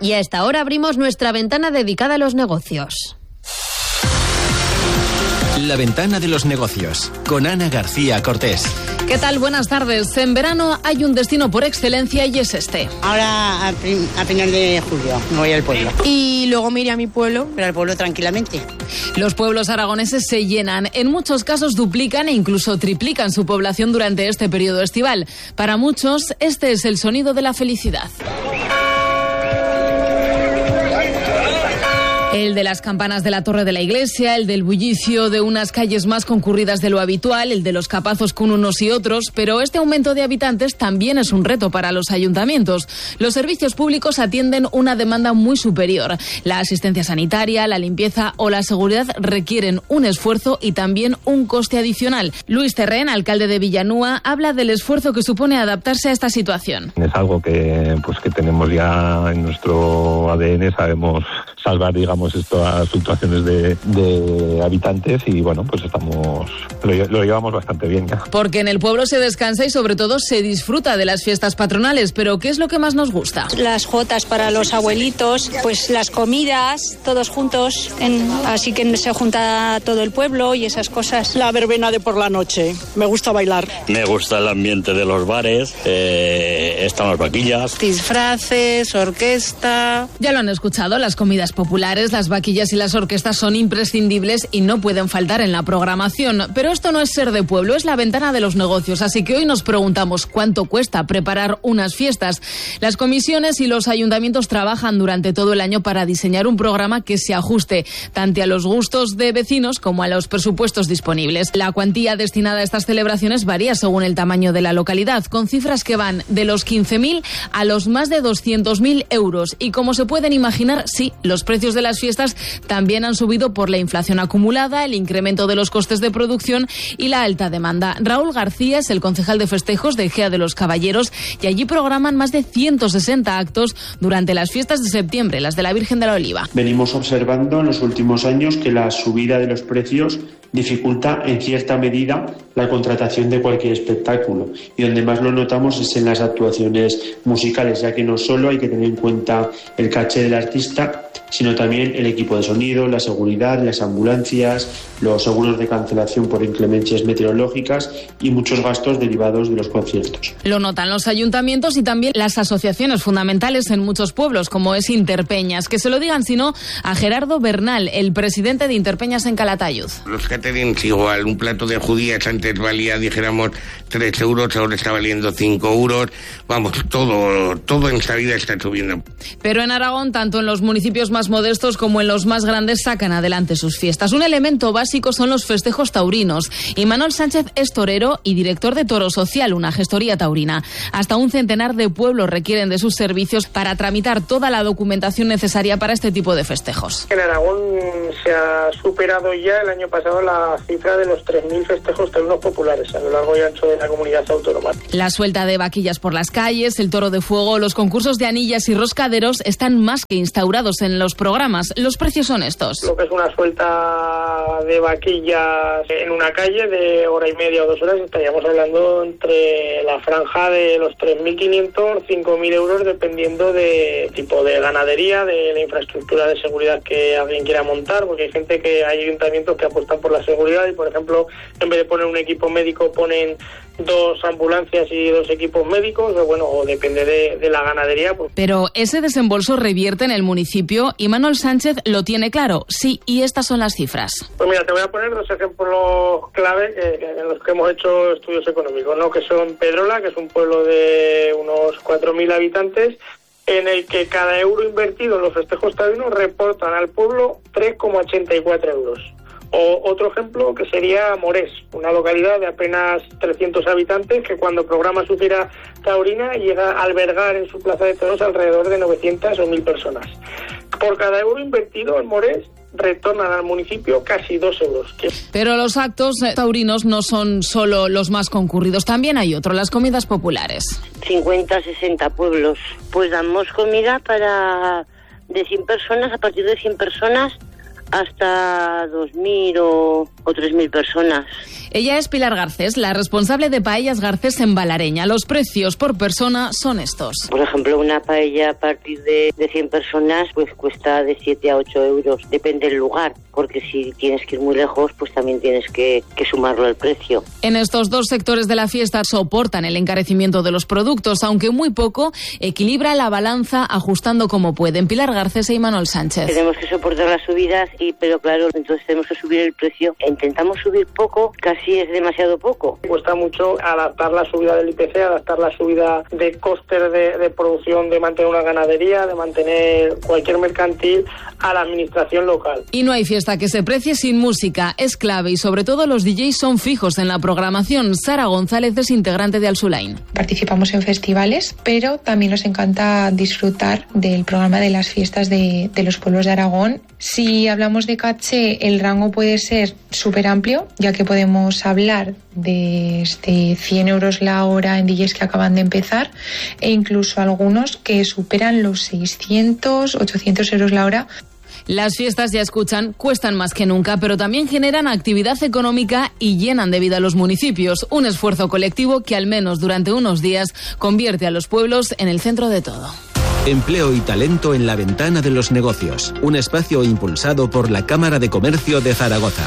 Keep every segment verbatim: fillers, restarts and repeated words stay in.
Y a esta hora abrimos nuestra ventana dedicada a los negocios. La ventana de los negocios, con Ana García Cortés. ¿Qué tal? Buenas tardes. En verano hay un destino por excelencia y es este. Ahora, a, prim- a final de julio, me voy al pueblo. Y luego me iré a mi pueblo. Pero al pueblo tranquilamente. Los pueblos aragoneses se llenan. En muchos casos duplican e incluso triplican su población durante este periodo estival. Para muchos, este es el sonido de la felicidad. El de las campanas de la torre de la iglesia, el del bullicio de unas calles más concurridas de lo habitual, el de los capazos con unos y otros, pero este aumento de habitantes también es un reto para los ayuntamientos. Los servicios públicos atienden una demanda muy superior. La asistencia sanitaria, la limpieza o la seguridad requieren un esfuerzo y también un coste adicional. Luis Terrén, alcalde de Villanúa, habla del esfuerzo que supone adaptarse a esta situación. Es algo que, pues, que tenemos ya en nuestro A D N, sabemos salvar, digamos, estas fluctuaciones de, de habitantes y bueno, pues estamos lo, lo llevamos bastante bien ya. Porque en el pueblo se descansa y sobre todo se disfruta de las fiestas patronales, pero ¿qué es lo que más nos gusta? Las jotas para los abuelitos, pues las comidas, todos juntos, en, así que se junta todo el pueblo y esas cosas. La verbena de por la noche, me gusta bailar. Me gusta el ambiente de los bares, eh, están las vaquillas. Disfraces, orquesta. Ya lo han escuchado, las comidas populares, las vaquillas y las orquestas son imprescindibles y no pueden faltar en la programación. Pero esto no es ser de pueblo, es la ventana de los negocios. Así que hoy nos preguntamos cuánto cuesta preparar unas fiestas. Las comisiones y los ayuntamientos trabajan durante todo el año para diseñar un programa que se ajuste tanto a los gustos de vecinos como a los presupuestos disponibles. La cuantía destinada a estas celebraciones varía según el tamaño de la localidad, con cifras que van de los quince mil a los más de doscientos mil euros. Y como se pueden imaginar, sí, los precios de las fiestas también han subido por la inflación acumulada, el incremento de los costes de producción y la alta demanda. Raúl García es el concejal de festejos de Ejea de los Caballeros y allí programan más de ciento sesenta actos durante las fiestas de septiembre, las de la Virgen de la Oliva. Venimos observando en los últimos años que la subida de los precios dificulta en cierta medida la contratación de cualquier espectáculo y donde más lo notamos es en las actuaciones musicales, ya que no solo hay que tener en cuenta el caché del artista, sino también el equipo de sonido, la seguridad, las ambulancias, los seguros de cancelación por inclemencias meteorológicas y muchos gastos derivados de los conciertos. Lo notan los ayuntamientos y también las asociaciones fundamentales en muchos pueblos, como es Interpeñas. Que se lo digan, si no, a Gerardo Bernal, el presidente de Interpeñas en Calatayud. Los caterings igual, un plato de judías antes valía, dijéramos, tres euros, ahora está valiendo cinco euros. Vamos, todo, todo en esta vida está subiendo. Pero en Aragón, tanto en los municipios más modestos como en los más grandes, sacan adelante sus fiestas. Un elemento básico son los festejos taurinos. Y Manuel Sánchez es torero y director de Toro Social, una gestoría taurina. Hasta un centenar de pueblos requieren de sus servicios para tramitar toda la documentación necesaria para este tipo de festejos. En Aragón se ha superado ya el año pasado la cifra de los tres mil festejos taurinos populares a lo largo y ancho de la comunidad autónoma. La suelta de vaquillas por las calles, el toro de fuego, los concursos de anillas y roscaderos están más que instaurados en los programas. Los precios son estos. Lo que es una suelta de vaquillas en una calle de hora y media o dos horas, estaríamos hablando entre la franja de los tres mil quinientos, cinco mil euros, dependiendo de tipo de ganadería, de la infraestructura de seguridad que alguien quiera montar, porque hay gente que hay ayuntamientos que apuestan por la seguridad y, por ejemplo, en vez de poner un equipo médico, ponen dos ambulancias y dos equipos médicos, o bueno, o depende de, de la ganadería. Pues. Pero ese desembolso revierte en el municipio y Manuel Sánchez lo tiene claro. Sí, y estas son las cifras. Pues mira, te voy a poner dos ejemplos clave eh, en los que hemos hecho estudios económicos, ¿no? Que son Pedrola, que es un pueblo de unos cuatro mil habitantes, en el que cada euro invertido en los festejos taurinos reportan al pueblo tres coma ochenta y cuatro euros. O otro ejemplo que sería Morés, una localidad de apenas trescientos habitantes que cuando programa su fiera taurina llega a albergar en su plaza de toros alrededor de novecientas o mil personas. Por cada euro invertido en Morés retornan al municipio casi dos euros. Pero los actos taurinos no son solo los más concurridos, también hay otro, las comidas populares. cincuenta, sesenta pueblos. Pues damos comida para de cien personas, a partir de cien personas, hasta dos mil o, o tres mil personas. Ella es Pilar Garcés, la responsable de Paellas Garcés en Valareña. Los precios por persona son estos. Por ejemplo, una paella a partir de, de cien personas pues cuesta de siete a ocho euros. Depende del lugar, porque si tienes que ir muy lejos, pues también tienes que, que sumarlo al precio. En estos dos sectores de la fiesta soportan el encarecimiento de los productos, aunque muy poco, equilibra la balanza ajustando como pueden. Pilar Garcés y Manuel Sánchez. Tenemos que soportar las subidas, y pero claro, entonces tenemos que subir el precio. Intentamos subir poco, casi es demasiado poco. Cuesta mucho adaptar la subida del I P C, adaptar la subida de costes de, de producción, de mantener una ganadería, de mantener cualquier mercantil a la administración local. Y no hay fiesta que se precie sin música, es clave, y sobre todo los D Js son fijos en la programación. Sara González es integrante de Alsulain. Participamos en festivales, pero también nos encanta disfrutar del programa de las fiestas de, de los pueblos de Aragón. Si hablamos de caché, el rango puede ser súper amplio, ya que podemos hablar de este cien euros la hora en D Js que acaban de empezar, e incluso algunos que superan los seiscientos, ochocientos euros la hora. Las fiestas, ya escuchan, cuestan más que nunca, pero también generan actividad económica y llenan de vida a los municipios. Un esfuerzo colectivo que, al menos durante unos días, convierte a los pueblos en el centro de todo. Empleo y talento en la ventana de los negocios. Un espacio impulsado por la Cámara de Comercio de Zaragoza.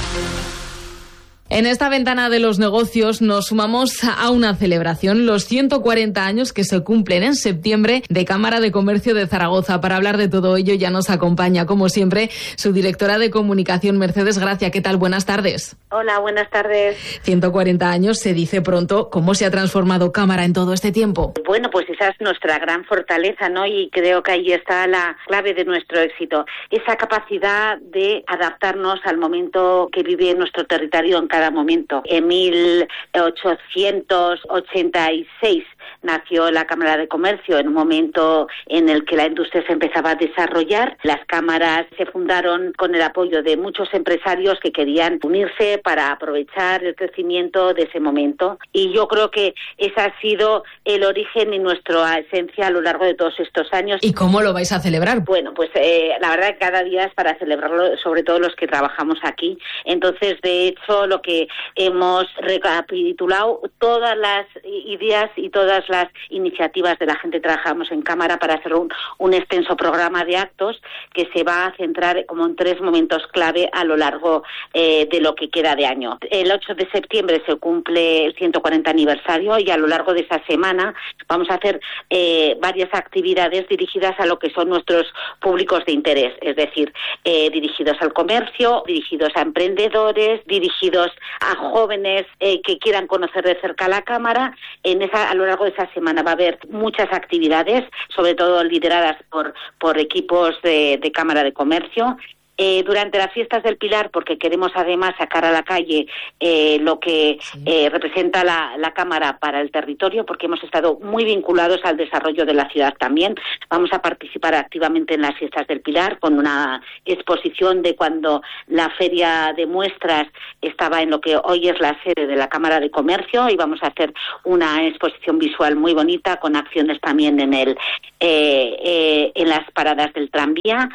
En esta ventana de los negocios nos sumamos a una celebración, los ciento cuarenta años que se cumplen en septiembre de Cámara de Comercio de Zaragoza. Para hablar de todo ello ya nos acompaña, como siempre, su directora de comunicación, Mercedes Gracia. ¿Qué tal? Buenas tardes. Hola, buenas tardes. ciento cuarenta años, se dice pronto. ¿Cómo se ha transformado Cámara en todo este tiempo? Bueno, pues esa es nuestra gran fortaleza, ¿no? Y creo que ahí está la clave de nuestro éxito. Esa capacidad de adaptarnos al momento que vive nuestro territorio en cada momento. En mil ochocientos ochenta y seis nació la Cámara de Comercio, en un momento en el que la industria se empezaba a desarrollar. Las cámaras se fundaron con el apoyo de muchos empresarios que querían unirse para aprovechar el crecimiento de ese momento. Y yo creo que ese ha sido el origen y nuestra esencia a lo largo de todos estos años. ¿Y cómo lo vais a celebrar? Bueno, pues eh, la verdad que cada día es para celebrarlo, sobre todo los que trabajamos aquí. Entonces, de hecho, lo que hemos recapitulado todas las ideas y todas las iniciativas de la gente que trabajamos en Cámara para hacer un, un extenso programa de actos que se va a centrar como en tres momentos clave a lo largo eh, de lo que queda de año. El ocho de septiembre se cumple el ciento cuarenta aniversario, y a lo largo de esa semana vamos a hacer eh, varias actividades dirigidas a lo que son nuestros públicos de interés, es decir, eh, dirigidos al comercio, dirigidos a emprendedores, dirigidos a jóvenes eh, que quieran conocer de cerca la Cámara. En esa, a lo largo de esa semana va a haber muchas actividades, sobre todo lideradas por, por equipos de, de Cámara de Comercio. Eh, durante las fiestas del Pilar, porque queremos además sacar a la calle eh, lo que sí. eh, representa la, la Cámara para el territorio, porque hemos estado muy vinculados al desarrollo de la ciudad también. Vamos a participar activamente en las fiestas del Pilar con una exposición de cuando la feria de muestras estaba en lo que hoy es la sede de la Cámara de Comercio, y vamos a hacer una exposición visual muy bonita con acciones también en el eh, eh, en las paradas del tranvía.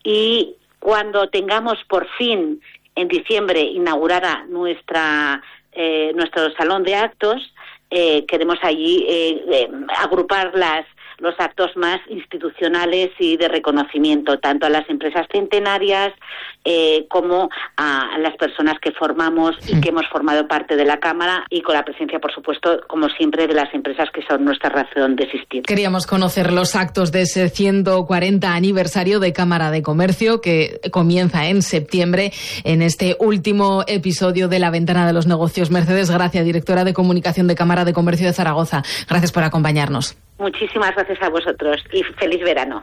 Y cuando tengamos por fin en diciembre inaugurada nuestra eh, nuestro salón de actos, eh, queremos allí eh, eh, agrupar las los actos más institucionales y de reconocimiento, tanto a las empresas centenarias eh, como a las personas que formamos y que hemos formado parte de la Cámara, y con la presencia, por supuesto, como siempre, de las empresas que son nuestra razón de existir. Queríamos conocer los actos de ese ciento cuarenta aniversario de Cámara de Comercio, que comienza en septiembre, en este último episodio de La Ventana de los Negocios. Mercedes Gracia, directora de comunicación de Cámara de Comercio de Zaragoza. Gracias por acompañarnos. Muchísimas gracias a vosotros y feliz verano.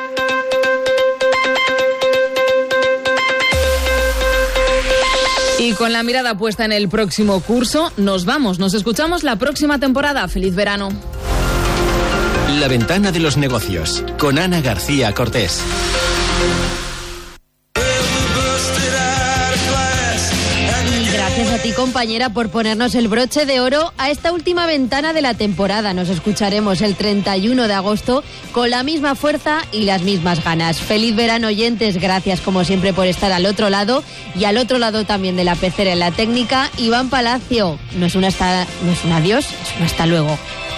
Y con la mirada puesta en el próximo curso, nos vamos, nos escuchamos la próxima temporada. ¡Feliz verano! La Ventana de los Negocios, con Ana García Cortés. Gracias a ti, compañero. compañera, por ponernos el broche de oro a esta última ventana de la temporada. Nos escucharemos el treinta y uno de agosto con la misma fuerza y las mismas ganas. Feliz verano, oyentes. Gracias, como siempre, por estar al otro lado y al otro lado también de la pecera en la técnica. Iván Palacio, no es un hasta, no es un adiós, es un hasta luego.